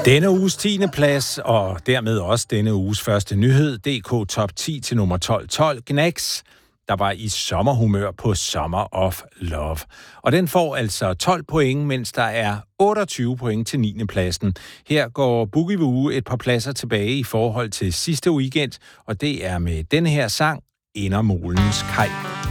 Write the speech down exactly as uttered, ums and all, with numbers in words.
Denne uges tiende plads, og dermed også denne uges første nyhed, D K Top ti til nummer tolv tolv, Gnags, der var i sommerhumør på Summer of Love. Og den får altså tolv point, mens der er otteogtyve point til niende pladsen. Her går Boogie Woo et par pladser tilbage i forhold til sidste weekend, og det er med denne her sang, Indermolens Kaj.